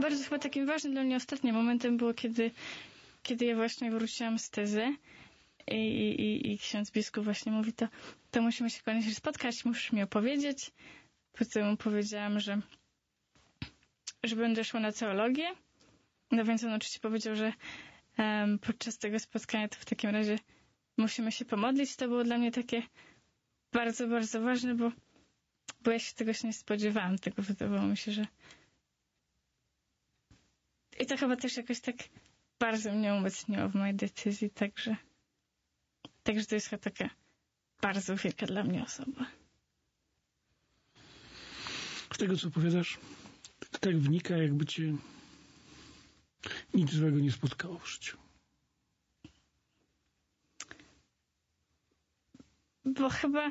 bardzo chyba takim ważnym dla mnie ostatnim momentem było, kiedy ja właśnie wróciłam z tezy i ksiądz biskup właśnie mówi, to musimy się koniecznie spotkać, musisz mi opowiedzieć. Potem mu powiedziałam, że będę szła na teologię. No więc on oczywiście powiedział, że podczas tego spotkania to w takim razie musimy się pomodlić. To było dla mnie takie bardzo, bardzo ważne, bo ja się tego nie spodziewałam. Tego wydawało mi się, że... I to chyba też jakoś tak bardzo mnie umocniło w mojej decyzji, także to jest chyba taka bardzo wielka dla mnie osoba. Z tego, co opowiadasz, to tak wynika, jakby cię nic złego nie spotkało w życiu. Bo chyba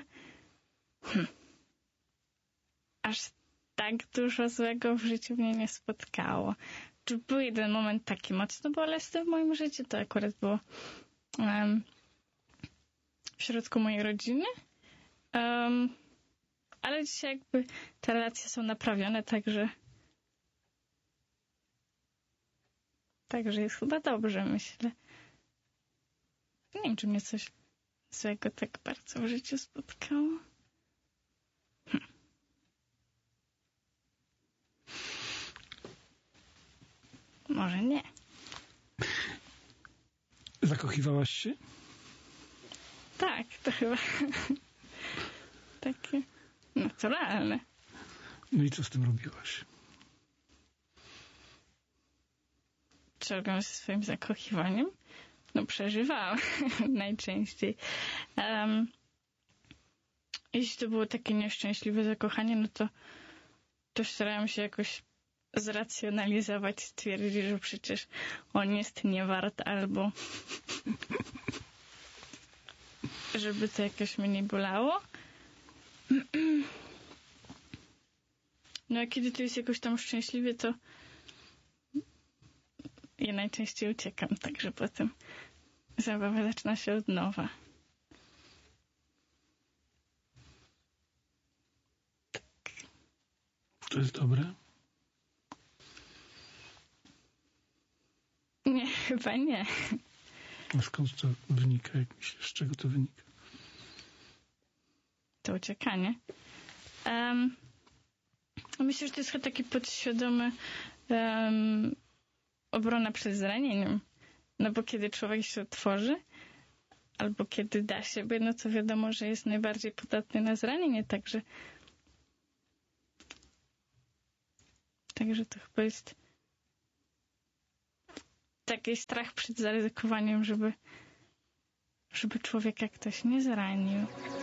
aż tak dużo złego w życiu mnie nie spotkało. Czy był jeden moment taki mocno bolesny w moim życiu? To akurat było w środku mojej rodziny. Ale dzisiaj jakby te relacje są naprawione, także jest chyba dobrze, myślę. Nie wiem, czy mnie coś złego tak bardzo w życiu spotkało. Może nie. Zakochiwałaś się? Tak, to chyba takie naturalne. No i co z tym robiłaś? Co robiłam ze swoim zakochiwaniem? No przeżywałam najczęściej. Jeśli to było takie nieszczęśliwe zakochanie, no to starałam się jakoś zracjonalizować, stwierdzić, że przecież on jest niewart, albo żeby to jakoś mnie nie bolało. No a kiedy to jest jakoś tam szczęśliwie, to ja najczęściej uciekam, także potem zabawa zaczyna się od nowa. Tak. To jest dobre? Nie, chyba nie. A skąd to wynika? Jak myślisz, z czego to wynika? To uciekanie. Myślę, że to jest chyba taki podświadomy obrona przed zranieniem. No bo kiedy człowiek się otworzy, albo kiedy da siebie, no to wiadomo, że jest najbardziej podatny na zranienie, także to chyba jest taki strach przed zaryzykowaniem, żeby człowieka ktoś nie zranił.